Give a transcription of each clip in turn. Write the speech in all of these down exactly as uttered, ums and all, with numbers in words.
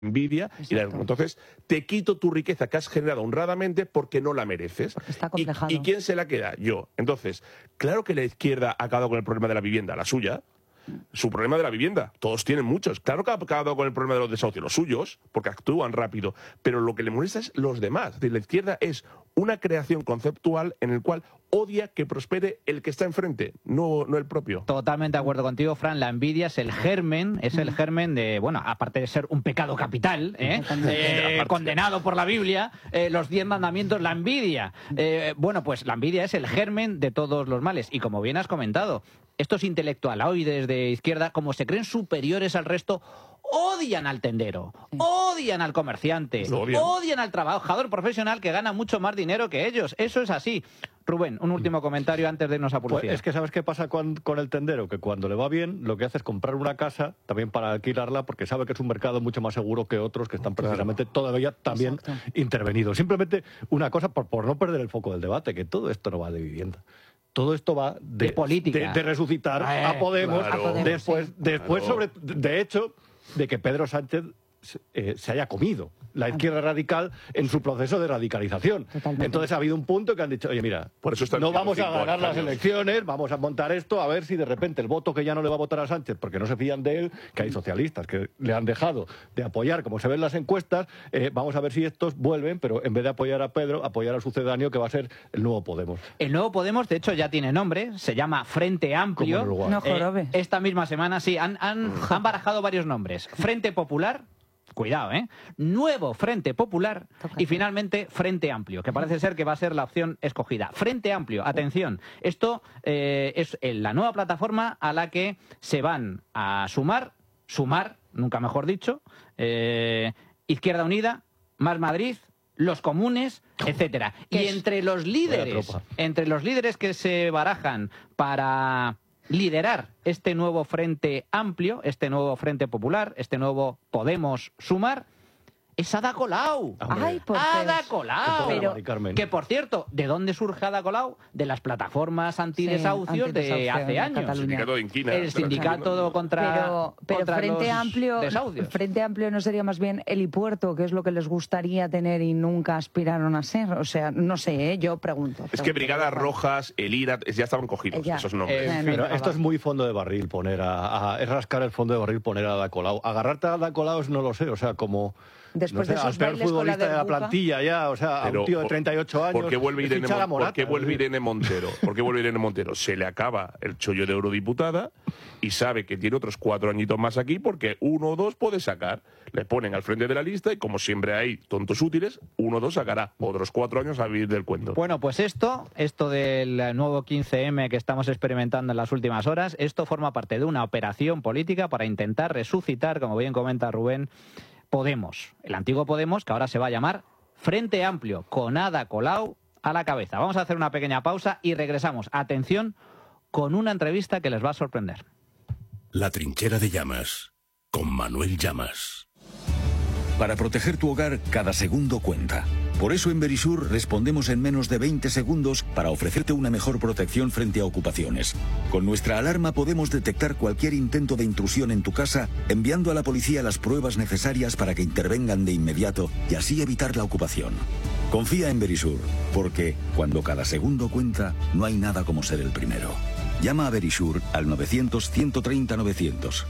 envidia. Y la, entonces te quito tu riqueza que has generado honradamente porque no la mereces. Porque está complejado. ¿Y, ¿Y quién se la queda? Yo. Entonces, claro que la izquierda ha acabado con el problema de la vivienda, la suya. Su problema de la vivienda, todos tienen muchos. Claro que ha acabado con el problema de los desahucios, los suyos, porque actúan rápido, pero lo que le molesta es los demás. De la izquierda es una creación conceptual en el cual odia que prospere el que está enfrente, no, no el propio. Totalmente de acuerdo contigo, Fran. La envidia es el germen, es el germen de, bueno, aparte de ser un pecado capital, ¿eh? Eh, condenado por la Biblia, eh, los diez mandamientos, la envidia. Eh, bueno, pues la envidia es el germen de todos los males. Y como bien has comentado, estos intelectualoides de izquierda, como se creen superiores al resto, odian al tendero, sí. odian al comerciante, odian. odian al trabajador profesional que gana mucho más dinero que ellos. Eso es así. Rubén, un último comentario antes de irnos a publicidad. Pues es que ¿sabes qué pasa con, con el tendero? Que cuando le va bien, lo que hace es comprar una casa también para alquilarla, porque sabe que es un mercado mucho más seguro que otros que están precisamente claro. todavía también Exacto. intervenidos. Simplemente una cosa, por, por no perder el foco del debate, que todo esto no va de vivienda. Todo esto va de, de política, de, de resucitar eh, a Podemos, claro. a Podemos después, sí. después claro. sobre, de hecho, de que Pedro Sánchez eh, se haya comido la izquierda radical en su proceso de radicalización. Totalmente. Entonces ha habido un punto que han dicho, oye, mira, Por eso no vamos a ganar las elecciones, vamos a montar esto, a ver si de repente el voto que ya no le va a votar a Sánchez, porque no se fían de él, que hay socialistas que le han dejado de apoyar, como se ven las encuestas, eh, vamos a ver si estos vuelven, pero en vez de apoyar a Pedro, apoyar al sucedáneo, que va a ser el nuevo Podemos. El nuevo Podemos, de hecho, ya tiene nombre, se llama Frente Amplio. No jorobe. Eh, esta misma semana, sí, han, han, han barajado varios nombres. Frente Popular, cuidado, ¿eh? Nuevo Frente Popular y finalmente Frente Amplio, que parece ser que va a ser la opción escogida. Frente Amplio, atención, esto eh, es la nueva plataforma a la que se van a sumar, sumar, nunca mejor dicho, eh, Izquierda Unida, Más Madrid, los comunes, etcétera. Y entre los líderes, entre los líderes que se barajan para liderar este nuevo Frente Amplio, este nuevo Frente Popular, este nuevo Podemos Sumar, es Ada Colau. Ay, por Ada Dios. Colau. Pero, que, por cierto, ¿de dónde surge Ada Colau? De las plataformas antidesahucios sí, de hace años. El sindicato de Inquina. El sindicato contra, pero, pero contra Frente los Amplio, desahucios. Frente Amplio no sería más bien helipuerto, que es lo que les gustaría tener y nunca aspiraron a ser. O sea, no sé, ¿eh? yo pregunto. pregunto. Es que Brigadas Rojas, el I R A, ya estaban cogidos ya. esos nombres. Eh, pero esto es muy fondo de barril, poner a, a... Es rascar el fondo de barril poner a Ada Colau. Agarrarte a Ada Colau no lo sé, o sea, como... Después no sé, de esos al peor bailes futbolista con la de la derbuca. plantilla ya, o sea, Pero, a un tío de treinta y ocho años. ¿Por qué vuelve Irene, fichar a Mon- Morata? ¿por qué vuelve Irene Montero? ¿Por qué vuelve Irene Montero? Se le acaba el chollo de eurodiputada y sabe que tiene otros cuatro añitos más aquí porque uno o dos puede sacar. Le ponen al frente de la lista y como siempre hay tontos útiles, uno o dos sacará. Otros cuatro años a vivir del cuento. Bueno, pues esto, esto del nuevo quince eme que estamos experimentando en las últimas horas, esto forma parte de una operación política para intentar resucitar, como bien comenta Rubén, Podemos, el antiguo Podemos, que ahora se va a llamar Frente Amplio, con Ada Colau a la cabeza. Vamos a hacer una pequeña pausa y regresamos, atención, con una entrevista que les va a sorprender. La trinchera de Llamas, con Manuel Llamas. Para proteger tu hogar, cada segundo cuenta. Por eso en Verisur respondemos en menos de veinte segundos para ofrecerte una mejor protección frente a ocupaciones. Con nuestra alarma podemos detectar cualquier intento de intrusión en tu casa, enviando a la policía las pruebas necesarias para que intervengan de inmediato y así evitar la ocupación. Confía en Verisur, porque cuando cada segundo cuenta, no hay nada como ser el primero. Llama a Verisur al novecientos, ciento treinta, novecientos.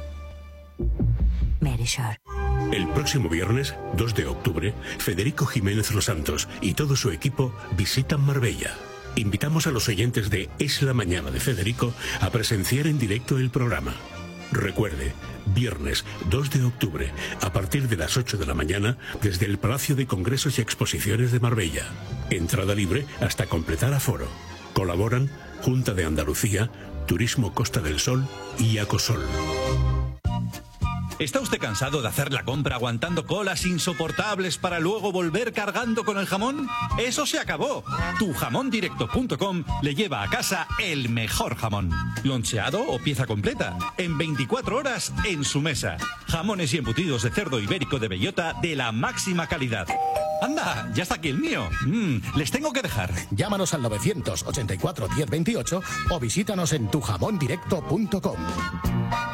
Verisur. El próximo viernes, dos de octubre, Federico Jiménez Los Santos y todo su equipo visitan Marbella. Invitamos a los oyentes de Es la Mañana de Federico a presenciar en directo el programa. Recuerde, viernes dos de octubre, a partir de las ocho de la mañana, desde el Palacio de Congresos y Exposiciones de Marbella. Entrada libre hasta completar aforo. Colaboran Junta de Andalucía, Turismo Costa del Sol y Acosol. ¿Está usted cansado de hacer la compra aguantando colas insoportables para luego volver cargando con el jamón? ¡Eso se acabó! tu jamón directo punto com le lleva a casa el mejor jamón. Loncheado o pieza completa, en veinticuatro horas en su mesa. Jamones y embutidos de cerdo ibérico de bellota de la máxima calidad. ¡Anda! Ya está aquí el mío. Mm, les tengo que dejar. Llámanos al novecientos ochenta y cuatro diez veintiocho o visítanos en tu jamón directo punto com.